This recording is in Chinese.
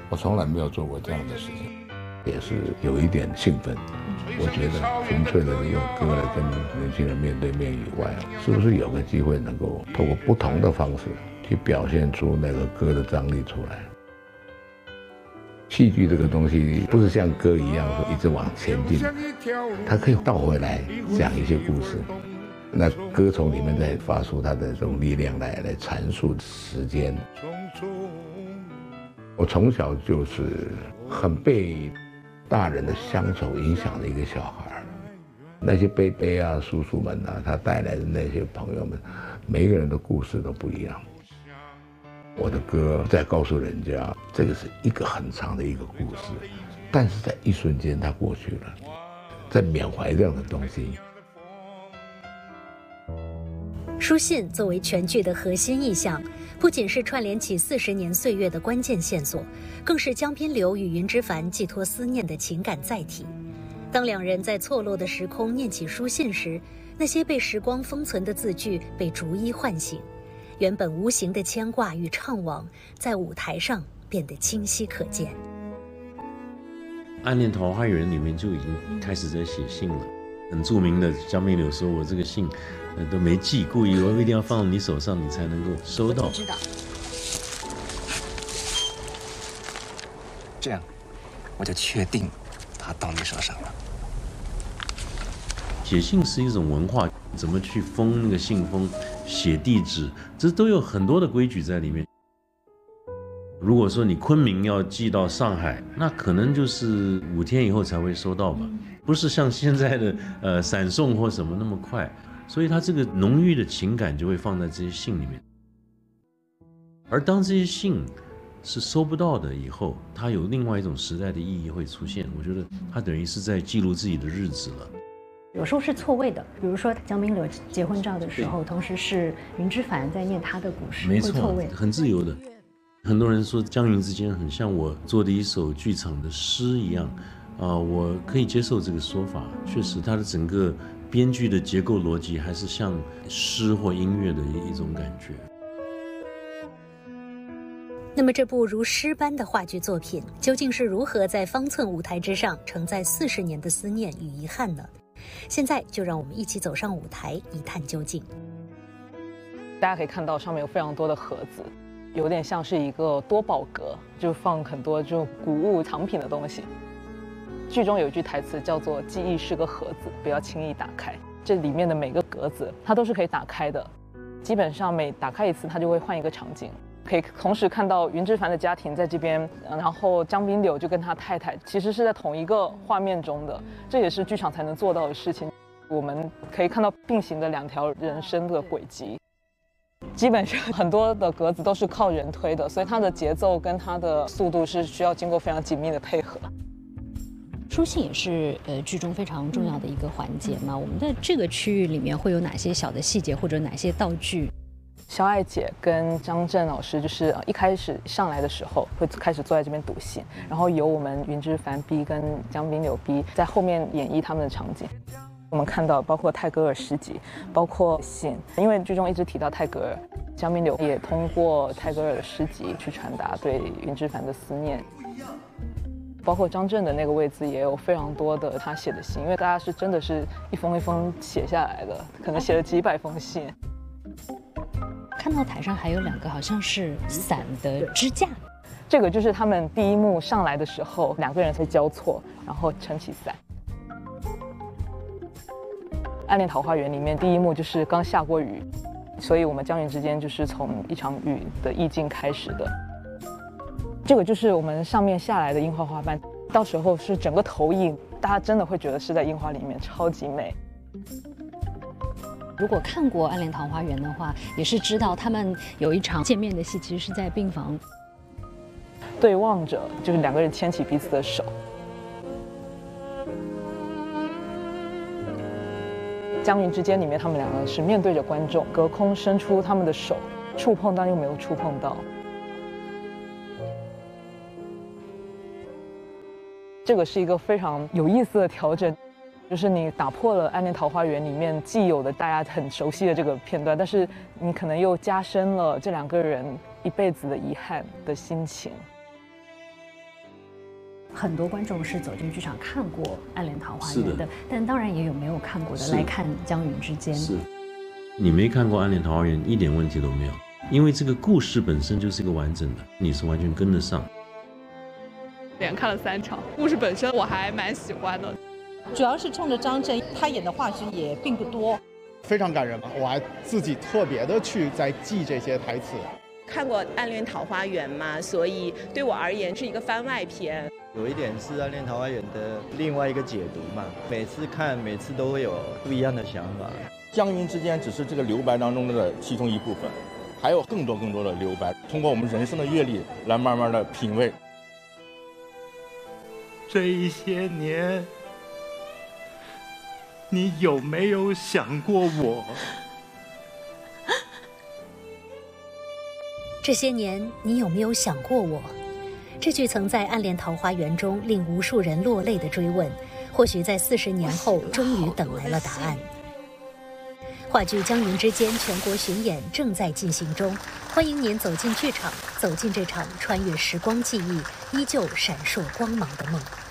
我从来没有做过这样的事情，也是有一点兴奋。我觉得纯粹的用歌来跟年轻人面对面以外，是不是有个机会能够透过不同的方式去表现出那个歌的张力出来？戏剧这个东西不是像歌一样说一直往前进，它可以倒回来讲一些故事。那歌从里面再发出它的这种力量来阐述时间。我从小就是很被大人的乡愁影响的一个小孩，那些伯伯啊、叔叔们啊，他带来的那些朋友们，每一个人的故事都不一样。我的歌在告诉人家，这个是一个很长的一个故事，但是在一瞬间它过去了，在缅怀这样的东西。 书信作为全剧的核心意象，不仅是串联起40年岁月的关键线索，更是江滨柳与云之凡寄托思念的情感载体。当两人在错落的时空念起书信时，那些被时光封存的字句被逐一唤醒，原本无形的牵挂与怅惘，在舞台上变得清晰可见。 暗恋桃花源里面就已经开始在写信了，很著名的江滨柳说，我这个信都没寄，故意我一定要放你手上，你才能够收到。 知道。 这样，我就确定它到你手上了。 写信是一种文化，怎么去封那个信封，写地址，这都有很多的规矩在里面。如果说你昆明要寄到上海，那可能就是5天以后才会收到吧，不是像现在的闪送或什么那么快。所以他这个浓郁的情感就会放在这些信里面，而当这些信是收不到的以后，它有另外一种时代的意义会出现。我觉得它等于是在记录自己的日子了。 有时候是错位的，比如说江滨柳结婚照的时候，同时是云之凡在念他的故事， 没错， 会错位， 很自由的。很多人说江云之间很像我做的一首剧场的诗一样，我可以接受这个说法。确实，它的整个编剧的结构逻辑还是像诗或音乐的一种感觉。 那么这部如诗般的话剧作品究竟是如何在方寸舞台之上承载40年的思念与遗憾呢？现在就让我们一起走上舞台一探究竟。 大家可以看到上面有非常多的盒子，有点像是一个多宝格，就放很多就古物藏品的东西。剧中有一句台词叫做“记忆是个盒子，不要轻易打开”。这里面的每个格子它都是可以打开的，基本上每打开一次它就会换一个场景，可以同时看到云之凡的家庭在这边，然后江滨柳就跟他太太其实是在同一个画面中的，这也是剧场才能做到的事情。我们可以看到并行的2条人生的轨迹。基本上很多的格子都是靠人推的，所以它的节奏跟它的速度是需要经过非常紧密的配合。 书信也是剧中非常重要的一个环节嘛。我们在这个区域里面会有哪些小的细节或者哪些道具？ 肖爱姐跟张震老师就是一开始上来的时候会开始坐在这边读信，然后由我们云之凡 B 跟江滨柳 B 在后面演绎他们的场景。我们看到包括泰戈尔诗集，包括信，因为剧中一直提到泰戈尔，江滨柳也通过泰戈尔的诗集去传达对云之凡的思念。包括张震的那个位置也有非常多的他写的信，因为大家是真的是一封一封写下来的，可能写了几百封信。 看到台上还有2个好像是伞的支架， 这个就是他们第一幕上来的时候2个人会交错，然后撑起伞。暗恋桃花源里面第一幕就是刚下过雨，所以我们江云之间就是从一场雨的意境开始的。这个就是我们上面下来的樱花花瓣，到时候是整个投影，大家真的会觉得是在樱花里面，超级美。 如果看过《暗恋桃花源》的话，也是知道他们有一场见面的戏，其实是在病房对望着，就是2个人牵起彼此的手。江云之间里面，他们2个是面对着观众，隔空伸出他们的手，触碰但又没有触碰到。这个是一个非常有意思的调整，就是你打破了《暗恋桃花源》里面既有的大家很熟悉的这个片段，但是你可能又加深了这2个人一辈子的遗憾的心情。 很多观众是走进剧场看过《暗恋桃花源》 是的， 但当然也有没有看过的是来看《江云之间》。 是，你没看过《暗恋桃花源》一点问题都没有，因为这个故事本身就是一个完整的，你是完全跟得上。 连看了3场，故事本身我还蛮喜欢的， 主要是冲着张震，他演的话剧也并不多， 非常感人嘛，我还自己特别的去在记这些台词。 看过《暗恋桃花源》嘛，所以对我而言是一个番外篇。 有一点是《暗恋桃花源》的另外一个解读嘛，每次看每次都会有不一样的想法。 江云之间只是这个留白当中的其中一部分，还有更多的留白，通过我们人生的阅历来慢慢的品味。 这一些年，你有没有想过我？ 这些年，你有没有想过我？这句曾在《暗恋桃花源》中令无数人落泪的追问，或许在40年后终于等来了答案。话剧《江云之间》全国巡演正在进行中，欢迎您走进剧场，走进这场穿越时光记忆、依旧闪烁光芒的梦。